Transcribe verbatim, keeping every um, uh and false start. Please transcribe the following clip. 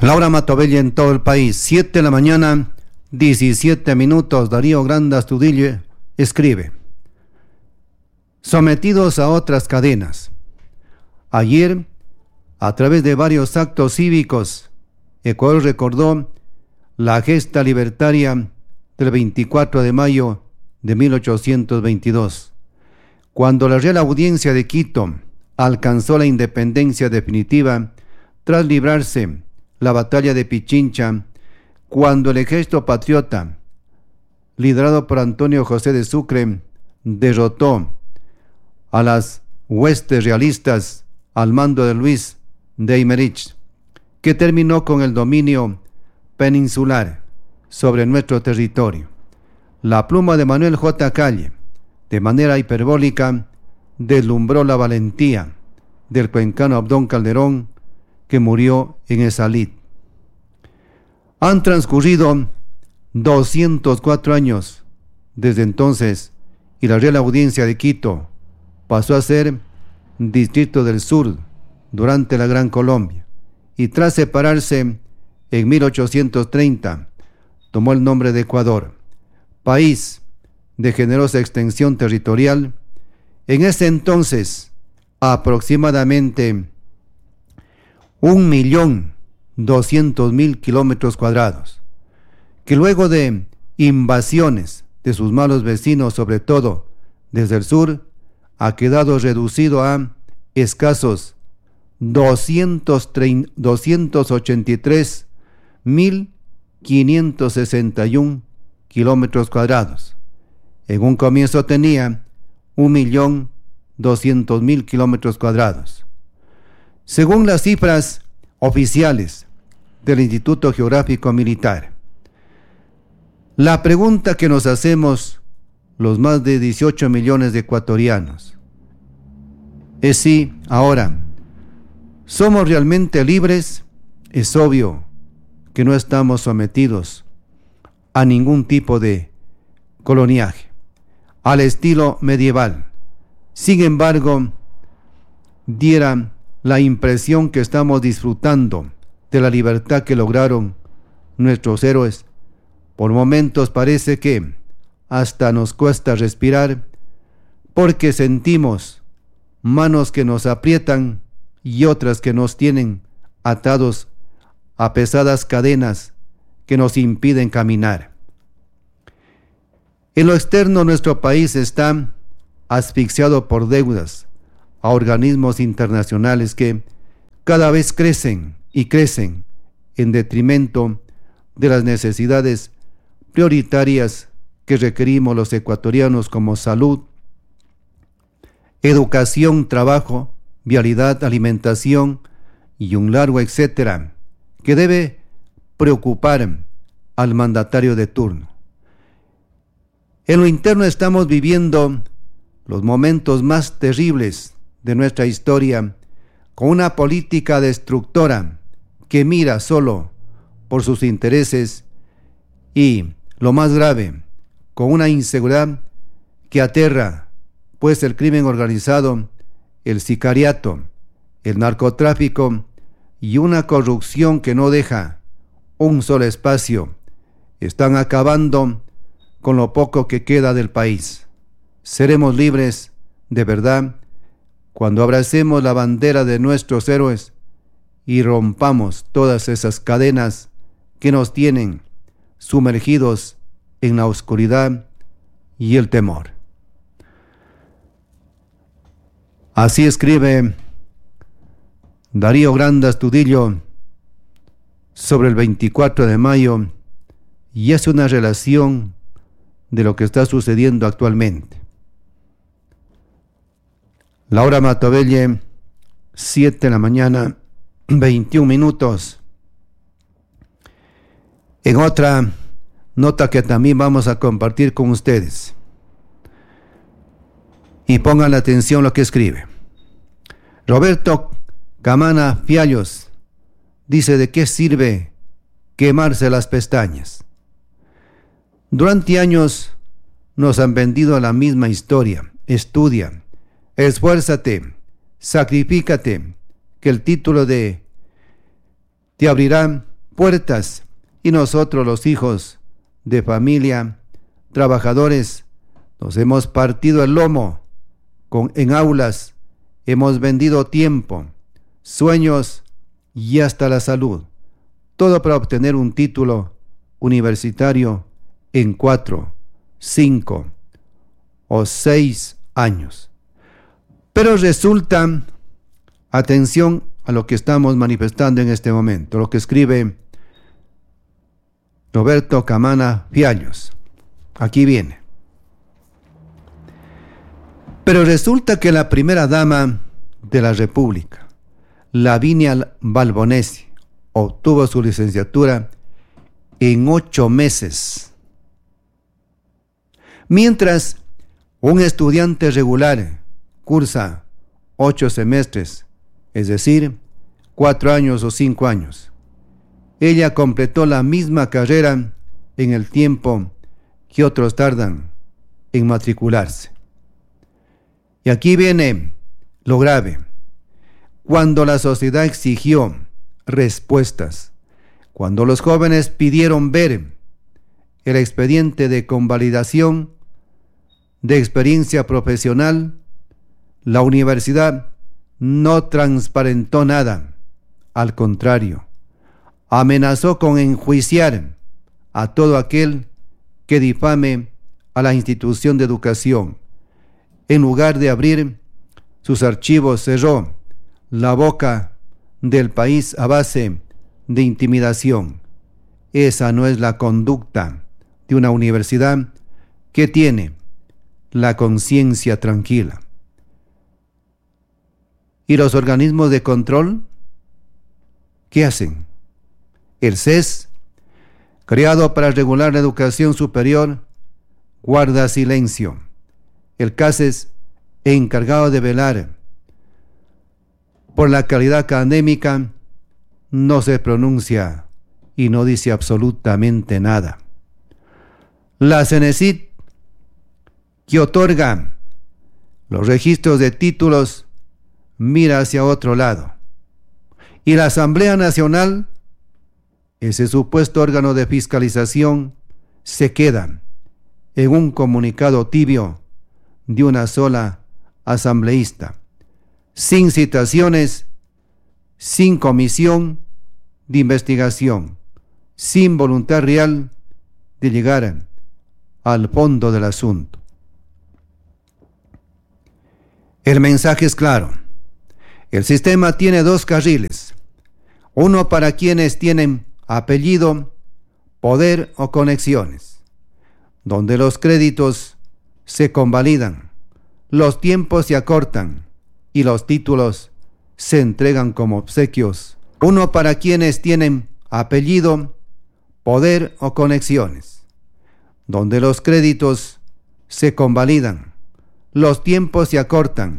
Laura Matovella en todo el país, siete de la mañana, diecisiete minutos. Darío Granda Astudillo escribe: sometidos a otras cadenas. Ayer, a través de varios actos cívicos, Ecuador recordó la gesta libertaria del veinticuatro de mayo de mil ochocientos veintidós, cuando la Real Audiencia de Quito alcanzó la independencia definitiva tras librarse la batalla de Pichincha, cuando el ejército patriota, liderado por Antonio José de Sucre, derrotó a las huestes realistas al mando de Luis de Eymerich, que terminó con el dominio peninsular sobre nuestro territorio. La pluma de Manuel J. Calle, de manera hiperbólica, deslumbró la valentía del cuencano Abdón Calderón, que murió en esa lid. Han transcurrido doscientos cuatro años desde entonces y la Real Audiencia de Quito pasó a ser Distrito del Sur durante la Gran Colombia, y tras separarse en mil ochocientos treinta tomó el nombre de Ecuador, país de generosa extensión territorial, en ese entonces aproximadamente un millón doscientos mil kilómetros cuadrados, que luego de invasiones de sus malos vecinos, sobre todo desde el sur, ha quedado reducido a escasos doscientos ochenta y tres mil quinientos sesenta y uno kilómetros cuadrados. En un comienzo tenía un millón doscientos mil kilómetros cuadrados. Según las cifras oficiales del Instituto Geográfico Militar, la pregunta que nos hacemos los más de dieciocho millones de ecuatorianos es si ahora somos realmente libres. Es obvio que no estamos sometidos a ningún tipo de coloniaje al estilo medieval. Sin embargo, diera la impresión que estamos disfrutando de la libertad que lograron nuestros héroes. Por momentos parece que hasta nos cuesta respirar, porque sentimos manos que nos aprietan y otras que nos tienen atados a pesadas cadenas que nos impiden caminar. En lo externo, nuestro país está asfixiado por deudas a organismos internacionales que cada vez crecen y crecen en detrimento de las necesidades prioritarias que requerimos los ecuatorianos, como salud, educación, trabajo, vialidad, alimentación y un largo etcétera, que debe preocupar al mandatario de turno. En lo interno estamos viviendo los momentos más terribles de nuestra historia, con una política destructora que mira solo por sus intereses y, lo más grave, con una inseguridad que aterra, pues el crimen organizado, el sicariato, el narcotráfico y una corrupción que no deja un solo espacio están acabando con lo poco que queda del país. Seremos libres de verdad cuando abracemos la bandera de nuestros héroes y rompamos todas esas cadenas que nos tienen sumergidos en la oscuridad y el temor. Así escribe Darío Granda Astudillo sobre el veinticuatro de mayo y hace una relación de lo que está sucediendo actualmente. Laura Matovella, siete de la mañana, veintiún minutos. En otra nota que también vamos a compartir con ustedes, y pongan la atención lo que escribe Roberto Camana Fiallos. Dice: ¿de qué sirve quemarse las pestañas? Durante años nos han vendido la misma historia. Estudia, esfuérzate, sacrifícate, que el título de te abrirá puertas, y nosotros los hijos de familia, trabajadores, nos hemos partido el lomo con, en aulas, hemos vendido tiempo, sueños y hasta la salud, todo para obtener un título universitario en cuatro, cinco o seis años. Pero resulta, atención a lo que estamos manifestando en este momento, lo que escribe Roberto Camana Fiallos. Aquí viene. Pero resulta que la primera dama de la República, Lavinia Balbonesi, obtuvo su licenciatura en ocho meses. Mientras un estudiante regular cursa ocho semestres, es decir, cuatro años o cinco años. Ella completó la misma carrera en el tiempo que otros tardan en matricularse. Y aquí viene lo grave. Cuando la sociedad exigió respuestas, cuando los jóvenes pidieron ver el expediente de convalidación de experiencia profesional, la universidad no transparentó nada. Al contrario, amenazó con enjuiciar a todo aquel que difame a la institución de educación. En lugar de abrir sus archivos, cerró la boca del país a base de intimidación. Esa no es la conducta de una universidad que tiene la conciencia tranquila. ¿Y los organismos de control? ¿Qué hacen? El C E S, creado para regular la educación superior, guarda silencio. El CASES, encargado de velar por la calidad académica, no se pronuncia y no dice absolutamente nada. La CENESID, que otorga los registros de títulos, mira hacia otro lado. Y la Asamblea Nacional, ese supuesto órgano de fiscalización, se queda en un comunicado tibio de una sola asambleísta, sin citaciones, sin comisión de investigación, sin voluntad real de llegar al fondo del asunto. El mensaje es claro. El sistema tiene dos carriles, uno para quienes tienen apellido, poder o conexiones, donde los créditos se convalidan, los tiempos se acortan y los títulos se entregan como obsequios. Uno para quienes tienen apellido, poder o conexiones, donde los créditos se convalidan, los tiempos se acortan